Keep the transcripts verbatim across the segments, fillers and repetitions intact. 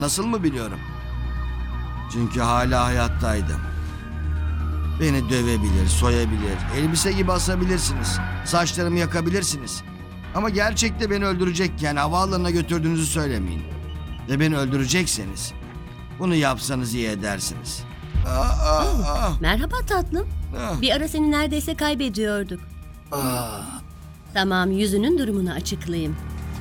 Nasıl mı biliyorum? Çünkü hala hayattaydım. Beni dövebilir, soyabilir, elbise gibi asabilirsiniz. Saçlarımı yakabilirsiniz. Ama gerçekte beni öldürecekken havaalanına götürdüğünüzü söylemeyin. Ve beni öldürecekseniz bunu yapsanız iyi edersiniz. Ah, ah, ah, Merhaba tatlım. ah. Bir ara seni neredeyse kaybediyorduk. Tamam, yüzünün durumunu açıklayayım.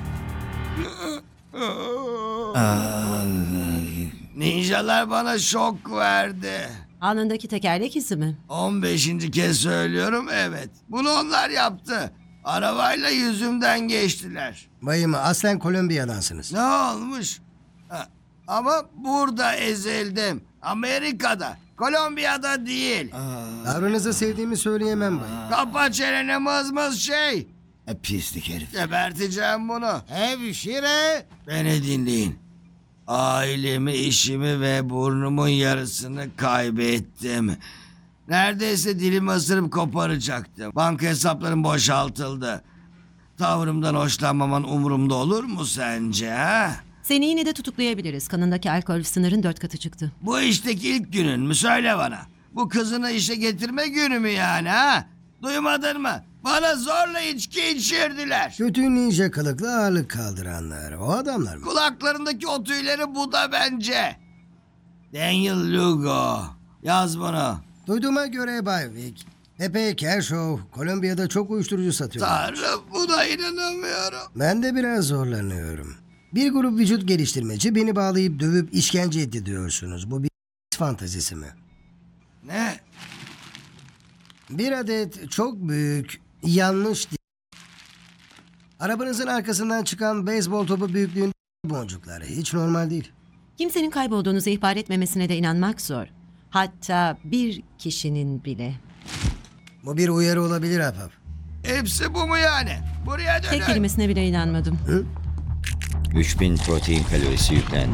Ninjalar bana şok verdi. Alnındaki tekerlek izi mi? on beşinci kez söylüyorum, evet. Bunu onlar yaptı. Arabayla yüzümden geçtiler. Bayım aslen Kolombiya'dansınız. Ne olmuş? Ha, ama burada ezildim. Amerika'da. Kolombiya'da değil. Tavrınızı sevdiğimi söyleyemem bayım. Kapa çeneni mızmız şey. E, pislik herif. Geberteceğim bunu. Hemşire. Beni dinleyin. Ailemi, işimi ve burnumun yarısını kaybettim. Neredeyse dilimi ısırıp koparacaktım. Banka hesaplarım boşaltıldı. Tavrımdan hoşlanmaman umurumda olur mu sence, ha? Seni yine de tutuklayabiliriz. Kanındaki alkol sınırın dört katı çıktı. Bu işteki ilk günün mü, söyle bana. Bu kızını işe getirme günü mü yani, ha? Duymadın mı? Bana zorla içki içirdiler. Kötü ninja kılıklı ağırlık kaldıranlar. O adamlar mı? Kulaklarındaki o tüyleri bu da bence. Daniel Lugo. Yaz bunu. Duyduğuma göre Bay Vic, Pepe Kershaw Kolombiya'da çok uyuşturucu satıyor. Tanrım, buna inanamıyorum. Ben de biraz zorlanıyorum. Bir grup vücut geliştirmeci beni bağlayıp dövüp işkence etti diyorsunuz. Bu bir fantazisi mi? Ne? Bir adet çok büyük, yanlış di- Arabanızın arkasından çıkan beyzbol topu büyüklüğünde boncuklar. Hiç normal değil. Kimsenin kaybolduğunuzu ihbar etmemesine de inanmak zor. Hatta bir kişinin bile. Bu bir uyarı olabilir ahbap. Hepsi bu mu yani? Buraya dönün. Tek kelimesine bile inanmadım. üç bin protein kalorisi yüklendi.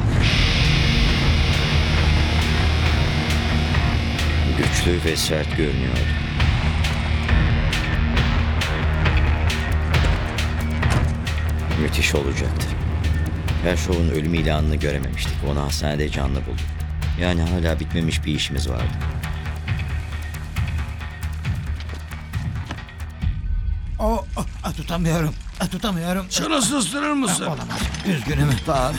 Güçlü ve sert görünüyordu. Müthiş olacaktı. Kershaw'un ölüm ilanını görememiştik. Onu hastanede canlı bulduk. Yani hala bitmemiş bir işimiz vardı. O, o, tutamıyorum. Tutamıyorum. Şunu susturur musun? Olamaz. Üzgünüm. Tanrım.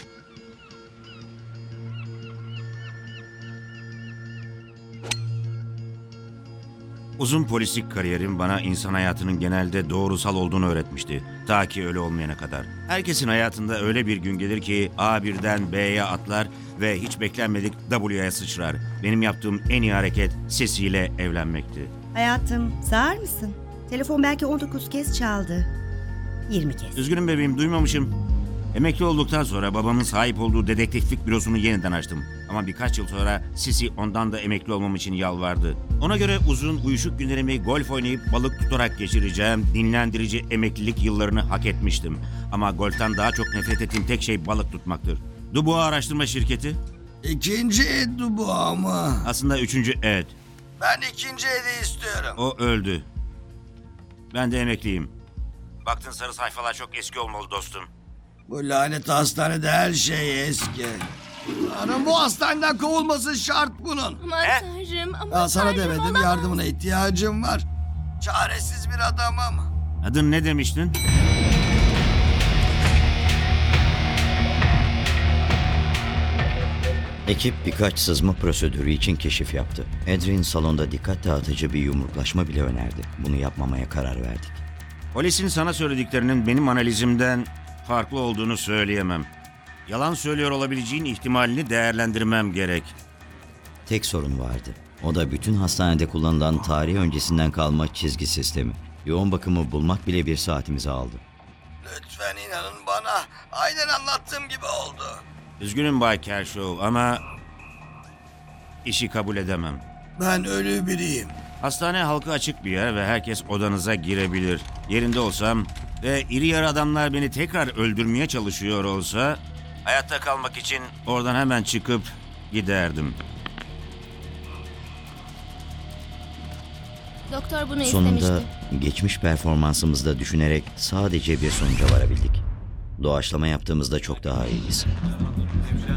Uzun polislik kariyerim bana insan hayatının genelde doğrusal olduğunu öğretmişti. Ta ki öyle olmayana kadar. Herkesin hayatında öyle bir gün gelir ki A birden B'ye atlar ve hiç beklenmedik W'ye sıçrar. Benim yaptığım en iyi hareket Ceci'yle evlenmekti. Hayatım, sağır mısın? Telefon belki on dokuz kez çaldı. yirmi kez. Üzgünüm bebeğim, duymamışım. Emekli olduktan sonra babamın sahip olduğu dedektiflik bürosunu yeniden açtım. Ama birkaç yıl sonra Sisi ondan da emekli olmam için yalvardı. Ona göre uzun uyuşuk günlerimi golf oynayıp balık tutarak geçireceğim dinlendirici emeklilik yıllarını hak etmiştim. Ama golften daha çok nefret ettiğim tek şey balık tutmaktır. Dubois Araştırma Şirketi, İkinci Edu bu ama. aslında üçüncü Ed. Ben ikinci Edu istiyorum. O öldü. Ben de emekliyim. Baktın sarı sayfalar çok eski olmalı dostum. Bu lanet hastanede her şey eski. Tanrım, bu hastaneden kovulması şart bunun. Aman He? tanrım, aman Ya sana tanrım, demedim, olamaz. yardımına ihtiyacım var. Çaresiz bir adamım. Adın ne demiştin? Ekip birkaç sızma prosedürü için keşif yaptı. Adrian salonda dikkat dağıtıcı bir yumruklaşma bile önerdi. Bunu yapmamaya karar verdik. Polisin sana söylediklerinin benim analizimden farklı olduğunu söyleyemem. Yalan söylüyor olabileceğin ihtimalini değerlendirmem gerek. Tek sorun vardı. O da bütün hastanede kullanılan tarih öncesinden kalma çizgi sistemi. Yoğun bakımı bulmak bile bir saatimizi aldı. Lütfen inanın bana. Aynen anlattığım gibi oldu. Üzgünüm Bay Kershaw ama işi kabul edemem. Ben ölü biriyim. Hastane halka açık bir yer ve herkes odanıza girebilir. Yerinde olsam ve iri yarı adamlar beni tekrar öldürmeye çalışıyor olsa hayatta kalmak için oradan hemen çıkıp giderdim. Doktor bunu Sonunda istemişti. geçmiş performansımızda düşünerek sadece bir sonuca varabildik. Doğaçlama yaptığımızda çok daha iyiyiz.